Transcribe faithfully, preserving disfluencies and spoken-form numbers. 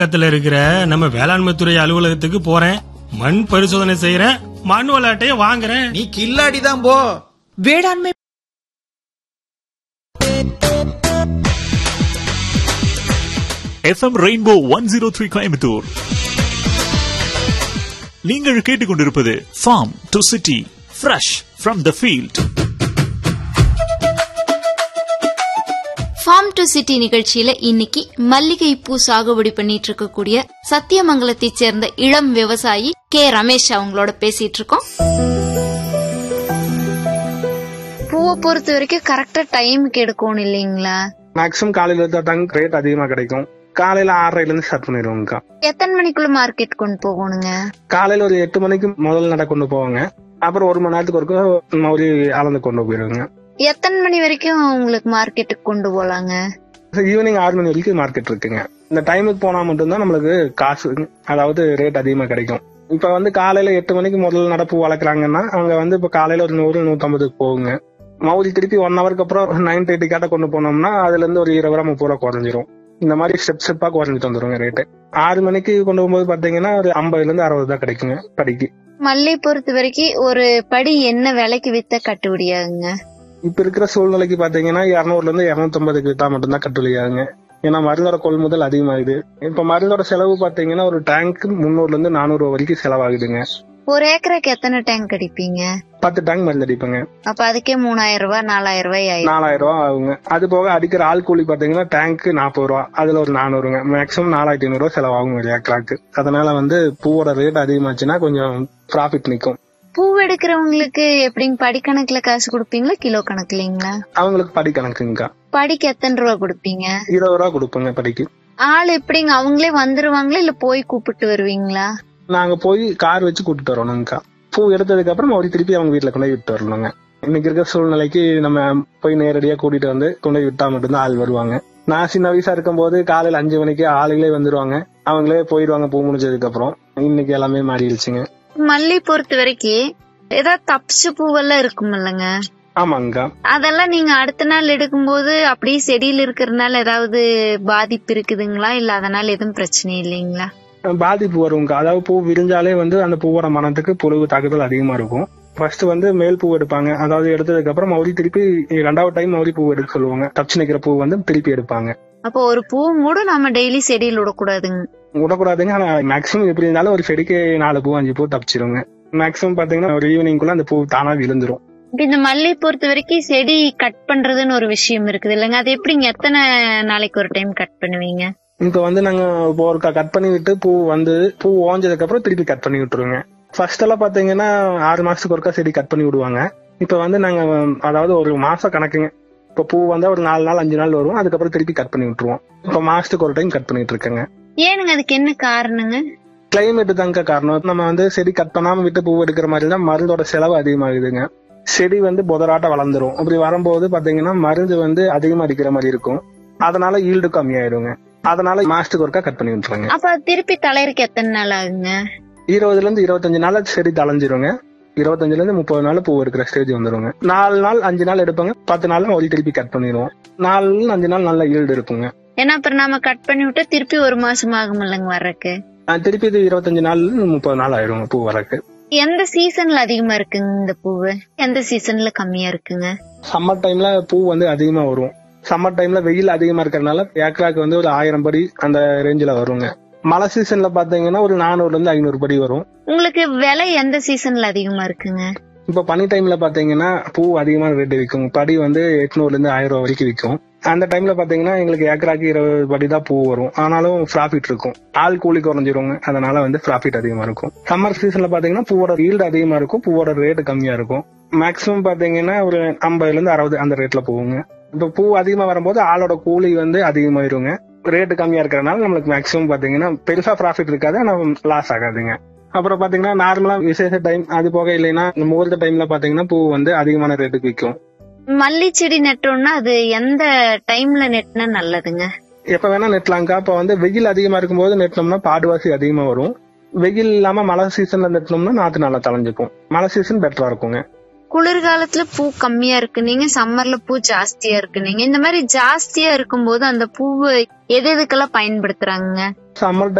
பக்கத்துல இருக்கிற நம்ம வேளாண்மை துறை அலுவலகத்துக்கு போறேன், மண் பரிசோதனை செய்யறேன், மண் விளையாட்டைய வாங்குறேன். நீ கில்லாடிதான் போ. வேளாண்மை FM rainbow one zero three Coimbatore. நீங்கள் கேட்டுக்கொண்டிருப்பது form to city, fresh from the field. Form to city நிகழ்ச்சியில இன்னைக்கு மல்லிகை பூ சாகுபடி பண்ணிட்டு இருக்கக்கூடிய சத்தியமங்கலத்தை சேர்ந்த இளம் விவசாயி கே ரமேஷ் அவங்களோட பேசிட்டு இருக்கோம். பூவை பொறுத்த வரைக்கும் கரெக்டா டைமுக்கு எடுக்கணும் இல்லீங்களா? மேக்ஸிமம் காலையில தான் ரேட் அதிகமா கிடைக்கும். காலையில ஆறரைல இருந்து ஸ்டார்ட் பண்ணிடுவோங்க. எத்தனை மணிக்குள்ள மார்க்கெட் கொண்டு போகணுங்க? காலையில ஒரு எட்டு மணிக்கு முதல் நட கொண்டு போவாங்க. அப்புறம் ஒரு மணி நேரத்துக்கு ஒருக்க மறுபடி அளந்து கொண்டு போயிருவாங்க. எத்தனை மணி வரைக்கும் உங்களுக்கு மார்க்கெட்டுக்கு கொண்டு போலாங்க? ஈவினிங் ஆறு மணி வரைக்கும் மார்க்கெட் இருக்குங்க. இந்த டைமுக்கு போனா மட்டும்தான் நம்மளுக்கு காசு, அதாவது ரேட் அதிகமா கிடைக்கும். இப்ப வந்து காலையில எட்டு மணிக்கு முதல் நடப்பு வளர்க்குறாங்கன்னா அவங்க வந்து இப்ப காலையில ஒரு நூறு நூத்தி ஐம்பதுக்கு போகுங்க. மறுபடி திருப்பி ஒன் ஹவருக்கு அப்புறம் நைன் தேர்ட்டி காட்ட கொண்டு போனோம்னா அதுல இருந்து ஒரு இருபது ரூபா முப்பது ரூபா குறைஞ்சிரும். இந்த மாதிரி ஸ்டெப் ஸ்டெப்பா குறைஞ்சிட்டு வந்துருங்க ரேட்டு. ஆறு மணிக்கு கொண்டு போகும்போது பாத்தீங்கன்னா ஒரு ஐம்பதுல இருந்து அறுபது தான் கிடைக்குங்க படிக்கு. மல்லி பொறுத்த வரைக்கும் ஒரு படி என்ன விலைக்கு வித்த கட்டுப்படியாகுங்க? இப்ப இருக்கிற சூழ்நிலைக்கு பாத்தீங்கன்னா இருநூறுல இருந்து இருநூத்தி ஐம்பதுக்கு வித்தா மட்டும்தான் கட்டுப்படியாகுங்க. ஏன்னா மருந்தோட கொள்முதல் அதிகமாகுது. இப்ப மருந்தோட செலவு பாத்தீங்கன்னா ஒரு டேங்க் முன்னூறுல இருந்து நானூறு ரூபா வரைக்கும் செலவாகுதுங்க. ஒரு ஏக்கருக்கு எத்தனை டேங்க் அடிப்பீங்க? பத்து டேங்க் மருந்து அடிப்பேங்க. அப்ப அதுக்கே மூணாயிரம் ரூபாய் நாலாயிரம் ரூபாய் ஆயிடும். நாலாயிரம் ரூபாய் ஆகுங்க. அது போக அடிக்கிற ஆள் கூலி பாத்தீங்கன்னா டேங்க் நாற்பது ரூபா, அதுல ஒரு நானூறுங்க. மேக்சிமம் நாலாயிரத்தி ஐநூறு ரூபாய் செலவாகும் ஒரு ஏக்கராக்கு. அதனால வந்து பூவோட ரேட் அதிகமாச்சுன்னா கொஞ்சம் ப்ராஃபிட் நிக்கும். பூ எடுக்கிறவங்களுக்கு எப்படிங்க படிக்கணக்குல காசு கொடுப்பீங்களா கிலோ கணக்குலீங்களா? அவங்களுக்கு படி கணக்குங்க. படிக்கு எத்தனை ரூபா கொடுப்பீங்க? இருபது ரூபா கொடுப்பேங்க படிக்கு. ஆள் எப்படிங்க அவங்களே வந்துருவாங்களா இல்ல போய் கூப்பிட்டு வருவீங்களா? நாங்க போய் கார் வச்சு கூட்டிட்டு வரணும்க்கா. பூ எடுத்ததுக்கு அப்புறம் மறுபடியும் திருப்பி அவங்க வீட்டுல கொண்டு போய் விட்டு வரணுங்க. இன்னைக்கு இருக்கிற சூழ்நிலைக்கு நம்ம போய் நேரடியா கூட்டிட்டு வந்து கொண்டு போய் விட்டா மட்டும்தான் ஆள் வருவாங்க. நான் சின்ன வயசா இருக்கும் போது காலையில அஞ்சு மணிக்கு ஆளுங்களே வந்துருவாங்க, அவங்களே போயிடுவாங்க பூ முடிஞ்சதுக்கு அப்புறம். இன்னைக்கு எல்லாமே மாறிடுச்சுங்க. மல்லி பொறுத்த வரைக்கும் ஏதாவது தப்பிச்ச பூவெல்லாம் இருக்கும் இல்லங்க? ஆமாங்கக்கா. அதெல்லாம் நீங்க அடுத்த நாள் எடுக்கும்போது அப்படியே செடியில இருக்கிறதுனால ஏதாவது பாதிப்பு இருக்குதுங்களா இல்ல அதனால எதுவும் பிரச்சனை இல்லைங்களா? பாதிப்பு வருங்க. அதாவது பூ விரிஞ்சாலே வந்து அந்த பூவோட மனத்துக்கு புழு தாக்குதல் அதிகமா இருக்கும். ஃபர்ஸ்ட் வந்து மேல் பூ எடுப்பாங்க. அதாவது எடுத்ததுக்கு அப்புறம் மறுபடியும் திருப்பி ரெண்டாவது டைம் மறுபடியும் பூ எடுக்க சொல்லுவாங்க. தப்பிச்சு நிக்கிற பூ வந்து திருப்பி எடுப்பாங்க. அப்போ ஒரு பூ கூட நம்ம டெய்லி செடியில் விடக்கூடாதுங்க? விடக்கூடாதுங்க. ஆனா மேக்சிமம் எப்படி இருந்தாலும் ஒரு செடிக்கு நாலு பூ அஞ்சு பூ தப்பிச்சிருங்க. மேக்சிமம் பாத்தீங்கன்னா ஒரு ஈவினிங்குள்ள அந்த பூ தானா விழுந்துரும். இந்த மல்லி பொறுத்த வரைக்கும் செடி கட் பண்றதுன்னு ஒரு விஷயம் இருக்குது இல்லங்க, அது எப்படிங்க எத்தனை நாளைக்கு ஒரு டைம் கட் பண்ணுவீங்க? இப்ப வந்து நாங்க ஒரு கட் பண்ணி விட்டு பூ வந்து பூ ஓஞ்சதுக்கு அப்புறம் திருப்பி கட் பண்ணி விட்டுருங்க. ஃபர்ஸ்ட் எல்லாம் பாத்தீங்கன்னா ஆறு மாசத்துக்கு ஒருக்கா செடி கட் பண்ணி விடுவாங்க. இப்ப வந்து நாங்க அதாவது ஒரு மாசம் கணக்குங்க. இப்ப பூ வந்தா ஒரு நாலு நாள் அஞ்சு நாள் வரும், அதுக்கப்புறம் திருப்பி கட் பண்ணி விட்டுருவோம். இப்ப மாசத்துக்கு ஒரு டைம் கட் பண்ணிட்டு இருக்கேங்க. ஏனுங்க அதுக்கு என்ன காரணங்க? கிளைமேட் தாங்க காரணம். நம்ம வந்து செடி கட் பண்ணாம விட்டு பூ எடுக்கிற மாதிரி தான் மருந்தோட செலவு அதிகமாகுதுங்க. செடி வந்து புதராட்ட வளர்ந்துரும். அப்படி வரும்போது பாத்தீங்கன்னா மருந்து வந்து அதிகமா அடிக்கிற மாதிரி இருக்கும். அதனால ஈல்டு கம்மியாயிடுங்க. அதனால மாசத்துக்கு ஒருக்கா கட் பண்ணி விட்டுருங்க. அப்ப திருப்பி தலையருக்கு எத்தனை நாள் ஆகுங்க? இருபதுல இருந்து இருபத்தஞ்சு நாள் செடி தலைஞ்சிருங்க. இருபத்தஞ்சுல இருந்து முப்பது நாள் பூ எடுக்கிற ஸ்டேஜ் வந்துருங்க. நாலு நாள் அஞ்சு நாள் எடுப்பாங்க, பத்து நாள் ஒரு திருப்பி கட் பண்ணிடுவோம். நாலு அஞ்சு நாள் நல்ல ஈல்டு இருக்குங்க. ஏன்னா அப்புறம் நாம கட் பண்ணி விட்டு திருப்பி ஒரு மாசம் ஆகும் இல்லங்க வர்றதுக்கு? திருப்பி இது இருபத்தஞ்சு நாள் முப்பது நாள் ஆயிடுங்க பூ வரக்கு. எந்த சீசன்ல அதிகமா இருக்குங்க இந்த பூவு, எந்த சீசன்ல கம்மியா இருக்குங்க? சம்மர் டைம்ல பூ வந்து அதிகமா வரும். சம்மர் டைம்ல வெயில் அதிகமா இருக்கறதுனால ஏக்கராக்கு வந்து ஒரு ஆயிரம் படி அந்த ரேஞ்சில வருங்க. மழை சீசன்ல பாத்தீங்கன்னா ஒரு நானூறுல இருந்து ஐநூறு படி வரும். உங்களுக்கு விலை எந்த சீசன்ல அதிகமா இருக்குங்க? இப்ப பனி டைம்ல பாத்தீங்கன்னா பூ அதிகமான ரேட்டு விற்கும். படி வந்து எட்நூறுல இருந்து ஆயிரம் ரூபாய் வரைக்கும் விற்கும். அந்த டைம்ல பாத்தீங்கன்னா எங்களுக்கு ஏக்கராக்கு இருபது படி தான் பூ வரும். ஆனாலும் ப்ராஃபிட் இருக்கும். ஆள் கூலி குறைஞ்சிருவாங்க. அதனால வந்து ப்ராஃபிட் அதிகமா இருக்கும். சம்மர் சீசன்ல பாத்தீங்கன்னா பூவோட ஈல்டு அதிகமா இருக்கும், பூவோட ரேட்டு கம்மியா இருக்கும். மேக்சிமம் பாத்தீங்கன்னா ஒரு ஐம்பதுல இருந்து அறுபது அந்த ரேட்ல போகுங்க. இப்ப பூ அதிகமா வரும்போது ஆளோட கூலி வந்து அதிகமாயிருங்க. ரேட்டு கம்மியா இருக்கிறதுனால நம்மளுக்கு மேக்சிமம் பாத்தீங்கன்னா பெருசா ப்ராஃபிட் இருக்காது, ஆனா லாஸ் ஆகாதுங்க. அப்புறம் பாத்தீங்கன்னா நார்மலா விசேஷ டைம் அது போக இல்லைன்னா முகூர்த்த டைம்ல பாத்தீங்கன்னா பூ வந்து அதிகமான ரேட்டுக்கு விற்கும். மல்லி செடி நட்டோம்னா அது எந்த டைம்ல நெட்னா நல்லதுங்க? எப்ப வேணா நெட்லாங்க. இப்ப வந்து வெயில் அதிகமா இருக்கும் போது நெட்டினோம்னா பாடுவாசி அதிகமா வரும். வெயில் இல்லாம மழை சீசன்ல நெட்டினோம்னா நாத்து நல்லா தலைஞ்சுக்கும். மழை சீசன் பெட்டரா இருக்குங்க. குளிர்காலத்துல பூ கம்மியா இருக்கு நீங்க, சம்மர்ல பூ ஜாஸ்தியா இருக்கு நீங்க. இந்த மாதிரி ஜாஸ்தியா இருக்கும்போது அந்த பூவை எது எதுக்கெல்லாம் பயன்படுத்துறாங்க? சம்மர்